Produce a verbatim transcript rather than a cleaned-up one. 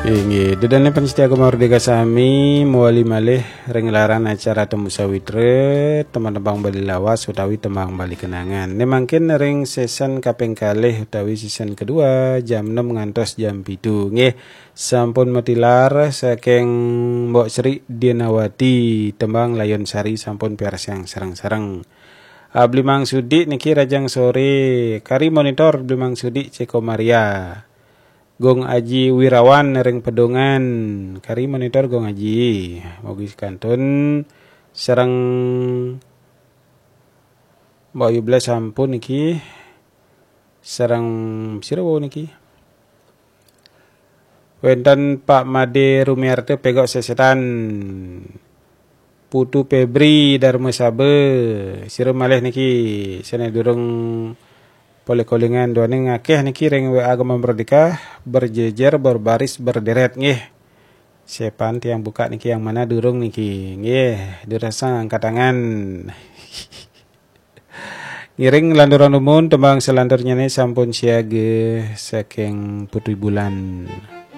Ingi, dedane pensetia merdeka sami muali malih renglaran acara temu sawitre teman-teman bali lawas utawi tembang bali kenangan. Nemangkin ring season kaping kalih utawi season kedua jam enam ngantos jam pitu. Nggih, sampun metilar saking Mbok Sri Dienawati tembang Layon Sari sampun piars yang sareng-sareng. Abli mangsudi niki rajang sore kari monitor Abli mangsudi Ceko Maria. Gong Aji Wirawan ring pedongan kari monitor Gong Aji mogi kantun sareng Mbak Yubla sampun niki sareng sirawo niki wenten Pak Made Rumiarte pegok sesetan Putu Febri Darmo Sabe sira malih niki sene durung Polekolingan doaning ngakeh niki ring W A Agama Merdeka berjejer berbaris berderet nggih. Sepan tiang buka niki yang mana durung niki. Nggih, dirasa angkat tangan. Ngiring landuran umun tembang selanturnya nih sampun siage saking Putri Bulan.